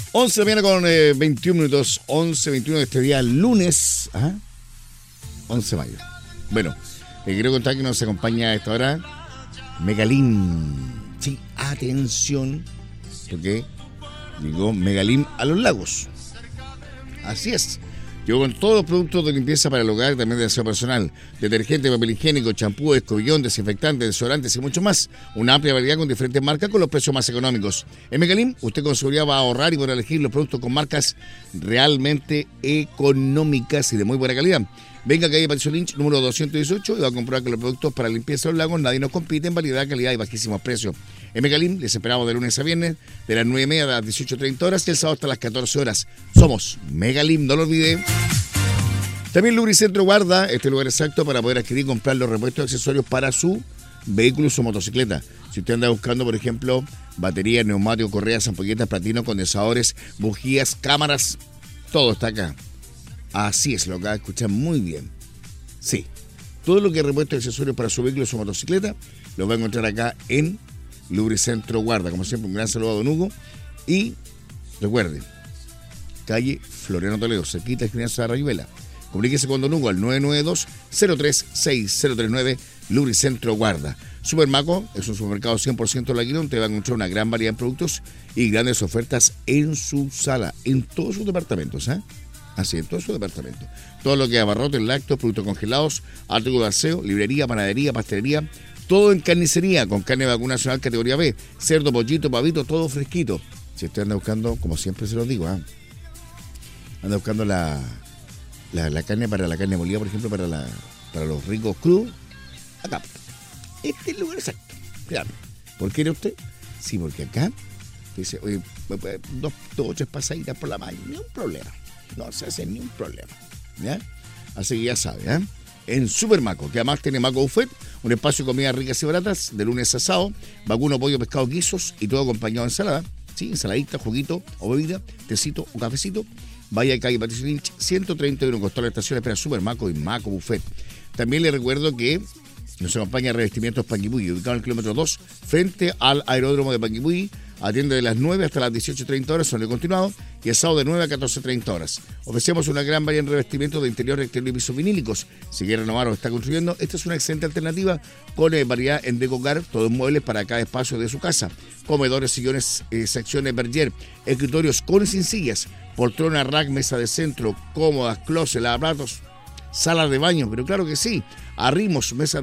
11 de la mañana con 21 minutos, 11:21 de este día, lunes, 11 de mayo. Bueno, le quiero contar que nos acompaña a esta hora Megalim. Sí, atención, porque llegó Megalim a los lagos. Así es. Llegó con todos los productos de limpieza para el hogar, también de aseo personal, detergente, papel higiénico, champú, escobillón, desinfectantes, desodorantes y mucho más. Una amplia variedad con diferentes marcas con los precios más económicos. En Megalim, usted con seguridad va a ahorrar y podrá elegir los productos con marcas realmente económicas y de muy buena calidad. Venga a calle Patricio Lynch, número 218, y va a comprobar que los productos para limpieza de los lagos nadie nos compite en variedad, calidad y bajísimos precios. En Megalim les esperamos de lunes a viernes, de las 9:30 a las 18:30 horas y el sábado hasta las 14 horas. Somos Megalim, no lo olvide. También Lubricentro Guarda, este lugar exacto para poder adquirir y comprar los repuestos y accesorios para su vehículo o su motocicleta. Si usted anda buscando, por ejemplo, baterías, neumáticos, correas, ampolletas, platinos, condensadores, bujías, cámaras, todo está acá. Así es, lo acaba de escuchar muy bien. Sí, todo lo que es repuesto y accesorios para su vehículo o su motocicleta lo va a encontrar acá en Lubricentro Guarda. Como siempre, un gran saludo a Don Hugo. Y recuerden, calle Floriano Toledo, cerquita de esquina de Rayuela. Comuníquese con Don Hugo al 992-036039, Lubricentro Guarda. Supermaco es un supermercado 100% laguino, te va a encontrar una gran variedad de productos y grandes ofertas en su sala, en todos sus departamentos, Así, en todo su departamento. Todo lo que es abarrotes, lácteos, productos congelados, artículos de aseo, librería, panadería, pastelería, todo en carnicería, con carne de vacuna nacional categoría B, cerdo, pollito, pavito, todo fresquito. Si usted anda buscando, como siempre se los digo, anda buscando la carne para la carne molida, por ejemplo, para los ricos crudos, acá. Este es el lugar exacto. Claro. ¿Por qué era usted? Sí, porque acá dice, oye, dos o tres pasaditas por la mañana, ni un problema. No se hace ni un problema, ¿ya? Así que ya sabe, En Supermaco, que además tiene Maco Buffet, un espacio de comidas ricas y baratas, de lunes a sábado, vacuno, pollo, pescado, guisos y todo acompañado de ensalada, ¿sí? Ensaladita, juguito o bebida, tecito o cafecito. Vaya a calle Patricio Lynch, 131, costó la estación, espera Supermaco y Maco Buffet. También le recuerdo que nos acompaña Revestimientos Panguipulli, ubicado en el kilómetro 2, frente al aeródromo de Panguipulli. Atiende de las 9 hasta las 18:30 horas, son de continuado, y el sábado de 9 a 14:30 horas. Ofrecemos una gran variedad de revestimientos de interior, exterior y pisos vinílicos. Si quiere renovar o está construyendo, esta es una excelente alternativa con variedad en decocar, todos muebles para cada espacio de su casa. Comedores, sillones, secciones Berger, escritorios con y sin sillas, poltrona, rack, mesa de centro, cómodas, closet, lavaplatos, salas de baño, pero claro que sí, arrimos, mesas